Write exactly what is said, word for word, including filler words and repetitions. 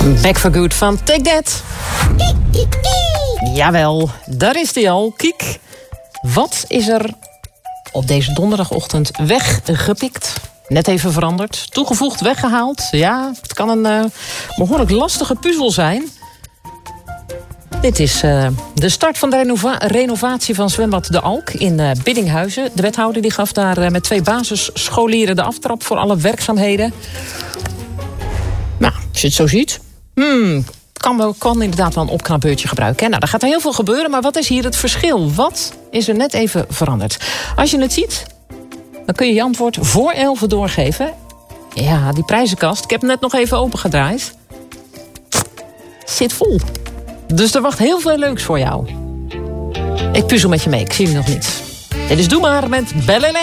Back for Good van Take That. Jawel, daar is hij al. Kiek. Wat is er op deze donderdagochtend weggepikt? Net even veranderd. Toegevoegd, weggehaald. Ja, het kan een uh, behoorlijk lastige puzzel zijn. Dit is uh, de start van de renova- renovatie van zwembad De Alk in uh, Biddinghuizen. De wethouder die gaf daar uh, met twee basisscholieren de aftrap voor alle werkzaamheden. Nou, als je het zo ziet, hmm, kan, kan inderdaad wel een opknapbeurtje gebruiken. Hè? Nou, daar gaat er heel veel gebeuren, maar wat is hier het verschil? Wat is er net even veranderd? Als je het ziet, dan kun je je antwoord voor elfen doorgeven. Ja, die prijzenkast, ik heb hem net nog even opengedraaid. Zit vol. Dus er wacht heel veel leuks voor jou. Ik puzzel met je mee, ik zie je nog niet. Dit is Doe Maar met Bellele.